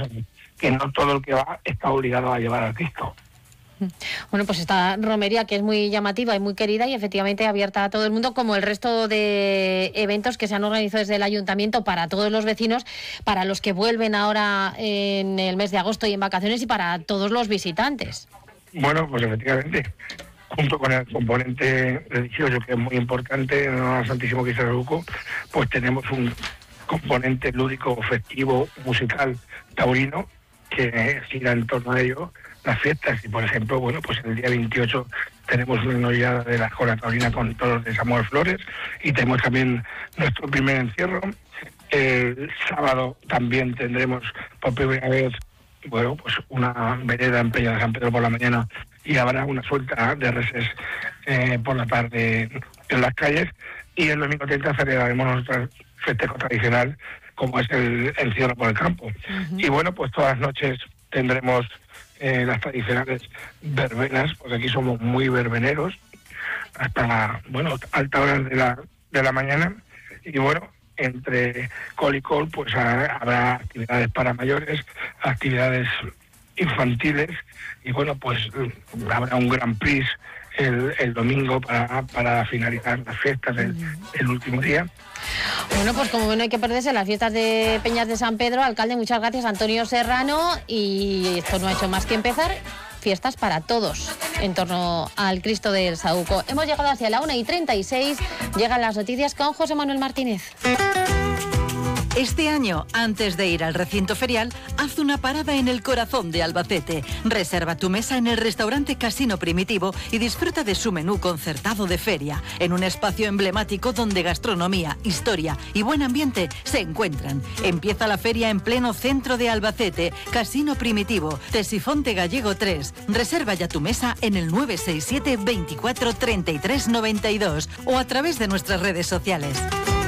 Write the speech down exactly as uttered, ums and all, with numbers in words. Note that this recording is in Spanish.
sea, que no todo el que va está obligado a llevar a Cristo. Bueno, pues esta romería que es muy llamativa y muy querida y efectivamente abierta a todo el mundo, como el resto de eventos que se han organizado desde el ayuntamiento para todos los vecinos, para los que vuelven ahora en el mes de agosto y en vacaciones y para todos los visitantes. Bueno, pues efectivamente, junto con el componente religioso, que es muy importante en el Santísimo Cristo de Saúco, pues tenemos un componente lúdico, festivo, musical, taurino, que gira en torno a ello las fiestas. Y por ejemplo, bueno, pues el día veintiocho tenemos una noviada de la Escuela Taurina con toros de Samuel Flores y tenemos también nuestro primer encierro. El sábado también tendremos por primera vez, bueno, pues una vereda en Peña de San Pedro por la mañana y habrá una suelta de reses eh, por la tarde en las calles. Y el domingo treinta celebraremos nuestro festejo tradicional, como es el encierro por el campo. Uh-huh. Y bueno, pues todas las noches tendremos eh, las tradicionales verbenas, porque aquí somos muy verbeneros, hasta, bueno, altas horas de la, de la mañana. Y bueno, entre col y col, pues a, habrá actividades para mayores, actividades infantiles, y bueno, pues habrá un Grand Prix el, el domingo para, para finalizar las fiestas el, el último día. Bueno, pues como no hay que perderse las fiestas de Peñas de San Pedro, alcalde, muchas gracias, Antonio Serrano, y esto no ha hecho más que empezar. Fiestas para todos en torno al Cristo del Saúco. Hemos llegado hacia la una y treinta y seis, llegan las noticias con José Manuel Martínez. Este año, antes de ir al recinto ferial, haz una parada en el corazón de Albacete. Reserva tu mesa en el restaurante Casino Primitivo y disfruta de su menú concertado de feria, en un espacio emblemático donde gastronomía, historia y buen ambiente se encuentran. Empieza la feria en pleno centro de Albacete. Casino Primitivo, Tesifonte Gallego tres. Reserva ya tu mesa en el nueve seis siete, veinticuatro, treinta y tres, noventa y dos o a través de nuestras redes sociales.